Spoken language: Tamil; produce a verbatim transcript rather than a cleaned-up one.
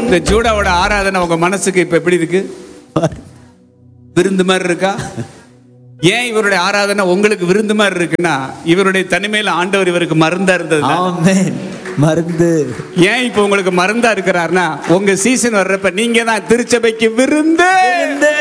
இந்த ஜூடாவோட ஆராதனை உங்க மனசுக்கு இப்ப எப்படி இருக்கு? விருந்து மாதிரி இருக்கா? ஏன் இவருடைய ஆராதனை உங்களுக்கு விருந்து மாதிரி இருக்குன்னா, இவருடைய தனிமையில ஆண்டவர் இவருக்கு மருந்தா இருந்தது. ஆமென். மருந்து. ஏன் இப்ப உங்களுக்கு மருந்தா இருக்கிறார்னா, உங்க சீசன் வர்றப்ப நீங்க தான் திருச்சபைக்கு விருந்து.